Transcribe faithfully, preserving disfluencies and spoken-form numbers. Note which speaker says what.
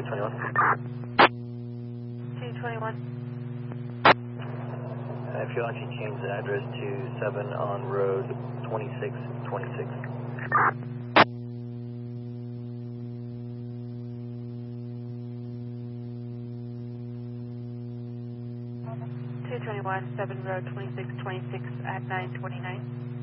Speaker 1: twenty-one.
Speaker 2: two twenty-one.
Speaker 1: Uh, if you want to change the address to seven on road twenty-six twenty-six.
Speaker 2: two twenty-one, seven road twenty-six twenty-six at nine twenty-nine.